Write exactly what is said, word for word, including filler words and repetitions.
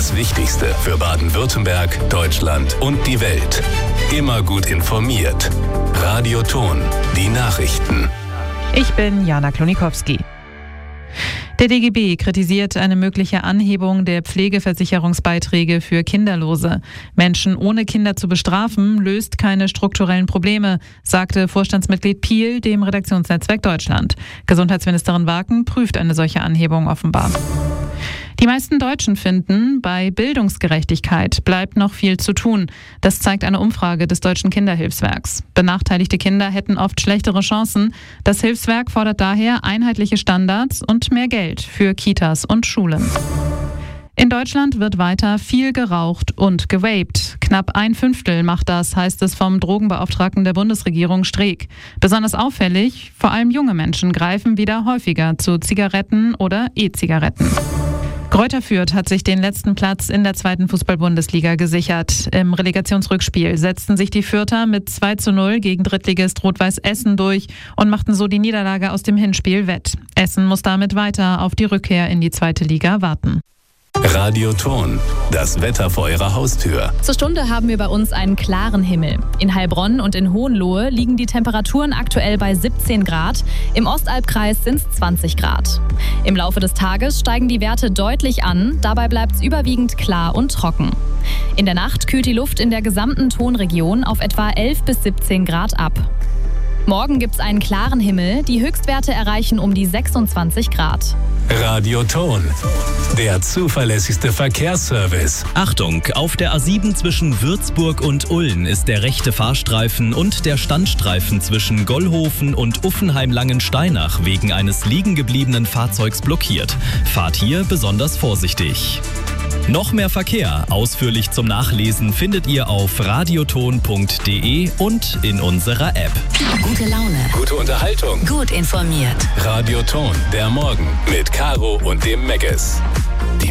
Das Wichtigste für Baden-Württemberg, Deutschland und die Welt. Immer gut informiert. Radio Ton, die Nachrichten. Ich bin Jana Klonikowski. Der D G B kritisiert eine mögliche Anhebung der Pflegeversicherungsbeiträge für Kinderlose. Menschen ohne Kinder zu bestrafen, löst keine strukturellen Probleme, sagte Vorstandsmitglied Piel dem Redaktionsnetzwerk Deutschland. Gesundheitsministerin Waken prüft eine solche Anhebung offenbar. Die meisten Deutschen finden, bei Bildungsgerechtigkeit bleibt noch viel zu tun. Das zeigt eine Umfrage des Deutschen Kinderhilfswerks. Benachteiligte Kinder hätten oft schlechtere Chancen. Das Hilfswerk fordert daher einheitliche Standards und mehr Geld für Kitas und Schulen. In Deutschland wird weiter viel geraucht und gewaped. Knapp ein Fünftel macht das, heißt es vom Drogenbeauftragten der Bundesregierung Streeck. Besonders auffällig, vor allem junge Menschen greifen wieder häufiger zu Zigaretten oder E-Zigaretten. Greuther Fürth hat sich den letzten Platz in der zweiten Fußball-Bundesliga gesichert. Im Relegationsrückspiel setzten sich die Fürther mit zwei zu null gegen Drittligist Rot-Weiß Essen durch und machten so die Niederlage aus dem Hinspiel wett. Essen muss damit weiter auf die Rückkehr in die zweite Liga warten. Radio Ton, das Wetter vor Ihrer Haustür. Zur Stunde haben wir bei uns einen klaren Himmel. In Heilbronn und in Hohenlohe liegen die Temperaturen aktuell bei siebzehn Grad. Im Ostalbkreis sind es zwanzig Grad. Im Laufe des Tages steigen die Werte deutlich an. Dabei bleibt es überwiegend klar und trocken. In der Nacht kühlt die Luft in der gesamten Tonregion auf etwa elf bis siebzehn Grad ab. Morgen gibt es einen klaren Himmel. Die Höchstwerte erreichen um die sechsundzwanzig Grad. Radio Ton, der zuverlässigste Verkehrsservice. Achtung, auf der A sieben zwischen Würzburg und Ulm ist der rechte Fahrstreifen und der Standstreifen zwischen Gollhofen und Uffenheim-Langensteinach wegen eines liegengebliebenen Fahrzeugs blockiert. Fahrt hier besonders vorsichtig. Noch mehr Verkehr, ausführlich zum Nachlesen, findet ihr auf radioton punkt de und in unserer App. Gute Laune. Gute Unterhaltung. Gut informiert. Radio Ton, der Morgen mit Caro und dem Megges.